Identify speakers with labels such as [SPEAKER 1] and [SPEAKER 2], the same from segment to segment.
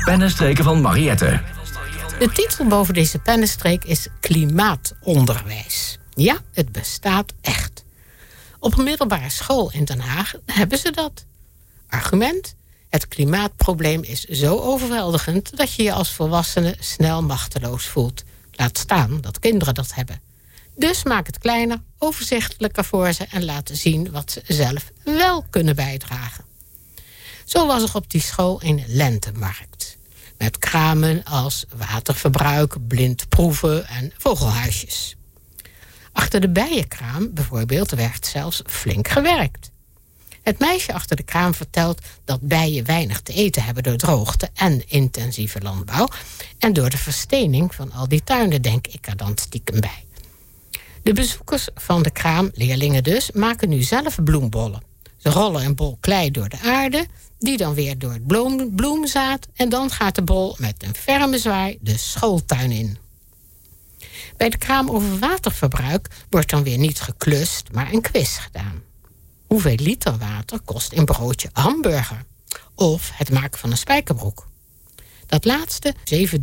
[SPEAKER 1] Pennenstreken van Mariette.
[SPEAKER 2] De titel boven deze pennenstreek is Klimaatonderwijs. Ja, het bestaat echt. Op een middelbare school in Den Haag hebben ze dat. Argument: het klimaatprobleem is zo overweldigend dat je je als volwassene snel machteloos voelt. Laat staan dat kinderen dat hebben. Dus maak het kleiner, overzichtelijker voor ze en laat zien wat ze zelf wel kunnen bijdragen. Zo was er op die school een lentemarkt. Met kramen als waterverbruik, blindproeven en vogelhuisjes. Achter de bijenkraam bijvoorbeeld werd zelfs flink gewerkt. Het meisje achter de kraam vertelt dat bijen weinig te eten hebben door droogte en intensieve landbouw. En door de verstening van al die tuinen, denk ik er dan stiekem bij. De bezoekers van de kraam, leerlingen dus, maken nu zelf bloembollen. Ze rollen een bol klei door de aarde, die dan weer door het bloemzaad, en dan gaat de bol met een ferme zwaai de schooltuin in. Bij de kraam over waterverbruik wordt dan weer niet geklust, maar een quiz gedaan. Hoeveel liter water kost een broodje hamburger? Of het maken van een spijkerbroek? Dat laatste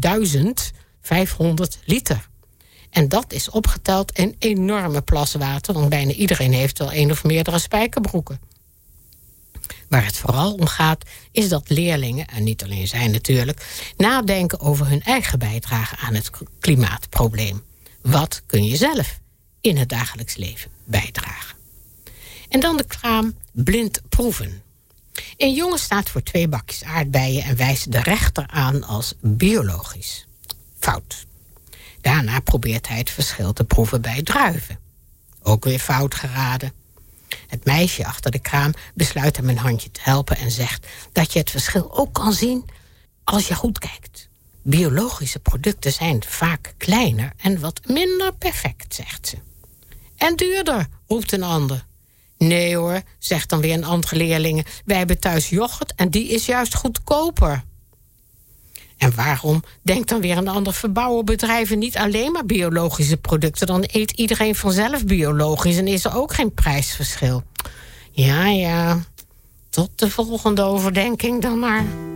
[SPEAKER 2] 7500 liter. En dat is opgeteld een enorme plas water, want bijna iedereen heeft wel een of meerdere spijkerbroeken. Waar het vooral om gaat, is dat leerlingen, en niet alleen zij natuurlijk, nadenken over hun eigen bijdrage aan het klimaatprobleem. Wat kun je zelf in het dagelijks leven bijdragen? En dan de kraam blind proeven. Een jongen staat voor 2 bakjes aardbeien en wijst de rechter aan als biologisch. Fout. Daarna probeert hij het verschil te proeven bij druiven. Ook weer fout geraden. Het meisje achter de kraam besluit hem een handje te helpen en zegt dat je het verschil ook kan zien als je goed kijkt. Biologische producten zijn vaak kleiner en wat minder perfect, zegt ze. En duurder, roept een ander. Nee hoor, zegt dan weer een andere leerling. Wij hebben thuis yoghurt en die is juist goedkoper. En waarom denkt dan weer een ander verbouwen bedrijven niet alleen maar biologische producten? Dan eet iedereen vanzelf biologisch en is er ook geen prijsverschil. Ja, tot de volgende overdenking dan maar.